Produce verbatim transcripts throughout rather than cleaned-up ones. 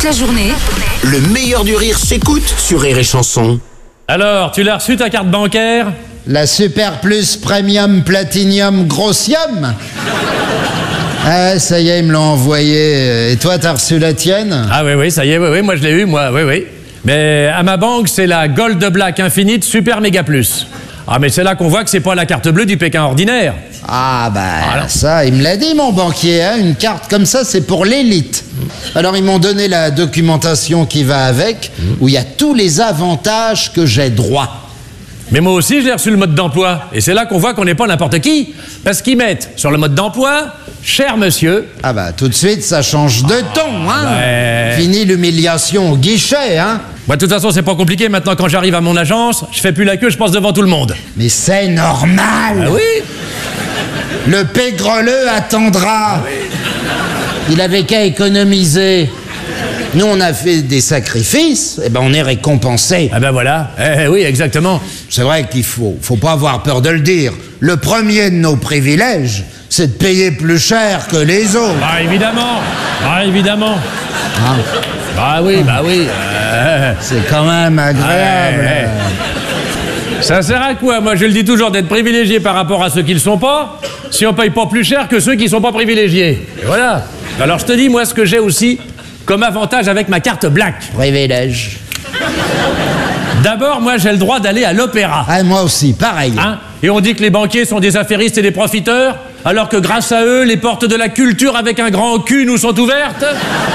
la journée, Le meilleur du rire s'écoute sur Rire et Chanson. Alors, tu l'as reçu ta carte bancaire? La Super Plus Premium Platinum Grossium. Ah, ça y est, ils me l'ont envoyé. Et toi, t'as reçu la tienne? Ah oui, oui, ça y est, oui, oui, moi je l'ai eu, moi, oui, oui. Mais à ma banque, c'est la Gold Black Infinite Super Méga Plus. Ah, mais c'est là qu'on voit que c'est pas la carte bleue du Pékin ordinaire. Ah, bah, Alors. ça, il me l'a dit, mon banquier, hein, une carte comme ça, c'est pour l'élite. Alors, ils m'ont donné la documentation qui va avec, où il y a tous les avantages que j'ai droit. Mais moi aussi, j'ai reçu le mode d'emploi. Et c'est là qu'on voit qu'on n'est pas n'importe qui. Parce qu'ils mettent sur le mode d'emploi, cher monsieur. Ah bah, tout de suite, ça change de ton, hein. ouais. Fini l'humiliation au guichet, hein. Moi, de toute façon, c'est pas compliqué. Maintenant, quand j'arrive à mon agence, je fais plus la queue, je passe devant tout le monde. Mais c'est normal. Ah oui? Le pégreleux attendra. Il avait qu'à économiser. Nous, on a fait des sacrifices, et ben on est récompensé. Ah ben voilà. Eh, eh, oui, exactement. C'est vrai qu'il faut, faut pas avoir peur de le dire. Le premier de nos privilèges, c'est de payer plus cher que les autres. Ah, évidemment. Ah, évidemment. Hein? Bah oui, bah oui. Euh, C'est quand même agréable. Ouais, ouais. Ça sert à quoi? Moi, je le dis toujours, d'être privilégié par rapport à ceux qui le sont pas, si on paye pas plus cher que ceux qui sont pas privilégiés. Et voilà. Alors, je te dis, moi, ce que j'ai aussi comme avantage avec ma carte Black. Privilège. D'abord, moi, j'ai le droit d'aller à l'opéra. Ah, moi aussi, pareil. Hein? Et on dit que les banquiers sont des affairistes et des profiteurs, alors que grâce à eux, les portes de la culture avec un grand cul nous sont ouvertes.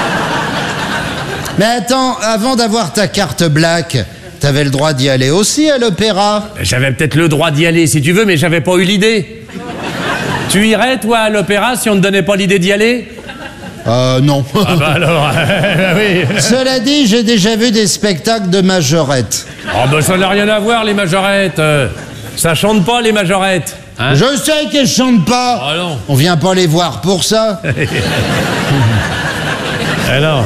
Mais attends, avant d'avoir ta carte Black, t'avais le droit d'y aller aussi à l'opéra. J'avais peut-être le droit d'y aller si tu veux, mais j'avais pas eu l'idée. Tu irais, toi, à l'opéra si on ne donnait pas l'idée d'y aller? Euh, non. Ah bah alors, oui. Cela dit, j'ai déjà vu des spectacles de majorettes. Oh bah ça n'a rien à voir, les majorettes. Euh, ça chante pas, les majorettes. Hein? Je sais qu'elles chantent pas. Ah non. On vient pas les voir pour ça. Alors.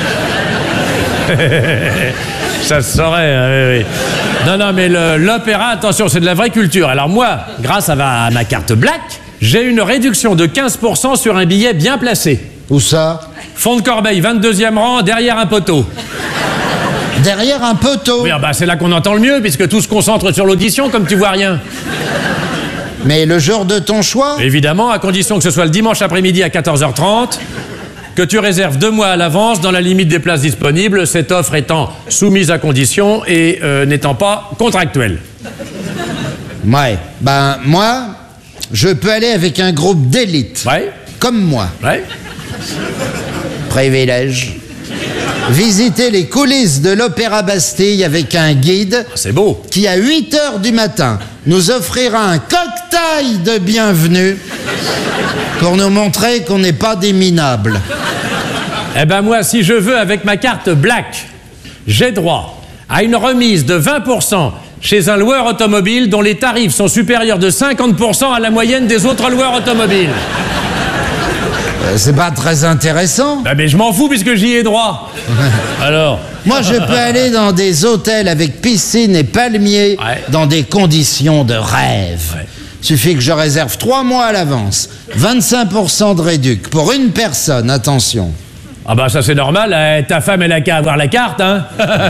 Ça se saurait, hein, oui, oui. Non, non, mais le- l'opéra, attention, c'est de la vraie culture. Alors moi, grâce à ma, à ma carte Black, j'ai une réduction de quinze pour cent sur un billet bien placé. Où ça? Fond de Corbeil, vingt-deuxième rang, derrière un poteau. Derrière un poteau. Oui, ah bah c'est là qu'on entend le mieux, puisque tout se concentre sur l'audition, comme tu vois rien. Mais le jour de ton choix? Évidemment, à condition que ce soit le dimanche après-midi à quatorze heures trente, que tu réserves deux mois à l'avance dans la limite des places disponibles, cette offre étant soumise à condition et euh, n'étant pas contractuelle. Ouais. Ben, moi, je peux aller avec un groupe d'élite. Ouais, Comme moi. ouais. Privilège. Visiter les coulisses de l'Opéra Bastille avec un guide C'est beau. qui, à huit heures du matin, nous offrira un cocktail de bienvenue pour nous montrer qu'on n'est pas des minables. Eh ben moi, si je veux, avec ma carte Black, j'ai droit à une remise de vingt pour cent chez un loueur automobile dont les tarifs sont supérieurs de cinquante pour cent à la moyenne des autres loueurs automobiles. Euh, c'est pas très intéressant. Ah mais je m'en fous puisque j'y ai droit. Alors, Moi, je peux aller dans des hôtels avec piscine et palmiers Ouais. dans des conditions de rêve. Ouais. Suffit que je réserve trois mois à l'avance. vingt-cinq pour cent de réduc pour une personne, attention. ah bah ça c'est normal, euh, ta femme elle a qu'à avoir la carte, hein.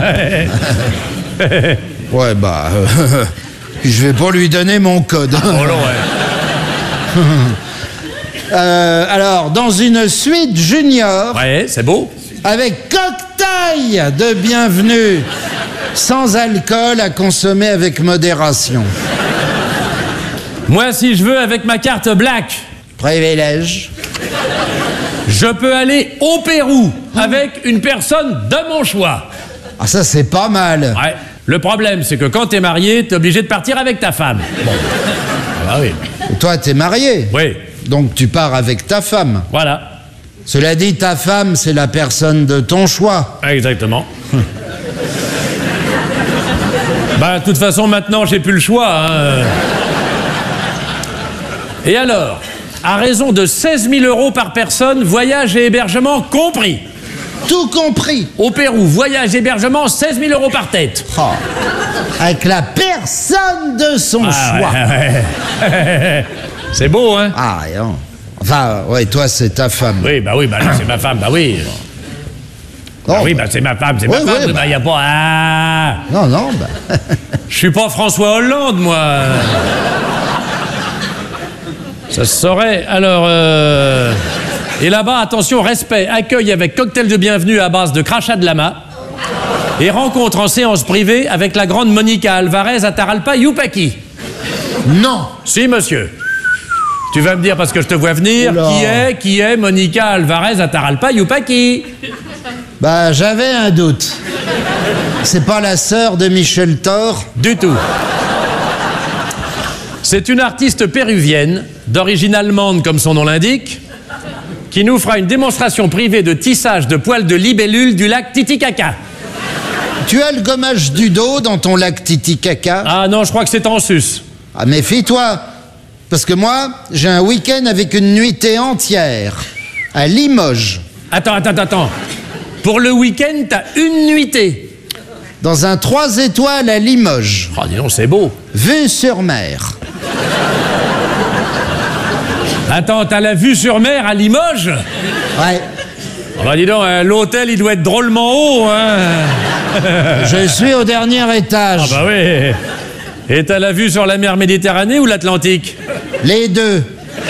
Ouais, bah... euh, je vais pas lui donner mon code. Oh non, ouais. Euh, alors, dans une suite junior, Ouais, c'est beau. avec cocktail de bienvenue, sans alcool à consommer avec modération. Moi, si je veux, avec ma carte Black, Privilège. je peux aller au Pérou avec une personne de mon choix. Ah, ça, c'est pas mal. Ouais. Le problème, c'est que quand t'es marié, t'es obligé de partir avec ta femme. Bon. Ah bah oui. Et toi, t'es marié. Oui, Donc, tu pars avec ta femme. voilà. Cela dit, ta femme, c'est la personne de ton choix. Exactement. Bah, de toute façon, maintenant, j'ai plus le choix. Hein. Et alors, à raison de seize mille euros par personne, voyage et hébergement compris. Tout compris. Au Pérou, voyage, hébergement, seize mille euros par tête. Oh. Avec la personne de son Ah, choix. ouais, ouais. C'est beau, hein? Ah, non. Enfin, ouais, toi, c'est ta femme. Oui, bah oui, bah là, c'est ma femme, bah oui. Ah Oh, oui, bah c'est ma femme, c'est Ouais, ma femme. ouais, Il bah. n'y a pas... Ah, Non, non, bah... je suis pas François Hollande, moi. Ça se saurait. Alors, euh... Et là-bas, attention, respect, accueil avec cocktail de bienvenue à base de crachat de lama et rencontre en séance privée avec la grande Monica Alvarez à Taralpa Youpaki. Non. Si, monsieur. Tu vas me dire, parce que je te vois venir, Oula. qui est, qui est Monica Alvarez à Taralpa Youpaki? Bah, j'avais un doute. C'est pas la sœur de Michel Thor? Du tout. C'est une artiste péruvienne, d'origine allemande comme son nom l'indique, qui nous fera une démonstration privée de tissage de poils de libellule du lac Titicaca. Tu as le gommage du dos dans ton lac Titicaca? Ah non, je crois que c'est en sus. Ah, méfie-toi. Parce que moi, j'ai un week-end avec une nuitée entière. À Limoges. Attends, attends, attends. Pour le week-end, t'as une nuitée. Dans un trois étoiles à Limoges. Oh, dis donc, c'est beau. Vue sur mer. Attends, t'as la vue sur mer à Limoges? Ouais. Oh bah dis donc, hein, l'hôtel, il doit être drôlement haut, hein. Je suis au dernier étage. Ah bah oui. Et t'as la vue sur la mer Méditerranée ou l'Atlantique? Les deux.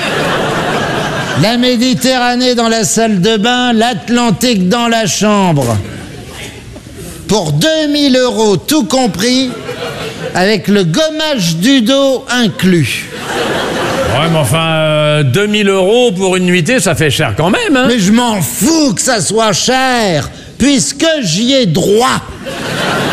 La Méditerranée dans la salle de bain, l'Atlantique dans la chambre. Pour deux mille euros, tout compris, avec le gommage du dos inclus. Ouais, mais enfin, euh, deux mille euros pour une nuitée, ça fait cher quand même, hein. Mais je m'en fous que ça soit cher, puisque j'y ai droit.